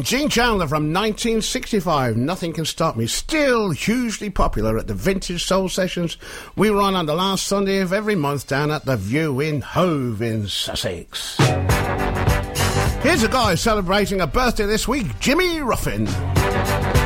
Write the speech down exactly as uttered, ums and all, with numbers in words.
Gene Chandler from nineteen sixty-five, Nothing Can Stop Me, still hugely popular at the Vintage Soul Sessions we run on the last Sunday of every month down at the View in Hove in Sussex. Here's a guy celebrating a birthday this week, Jimmy Ruffin.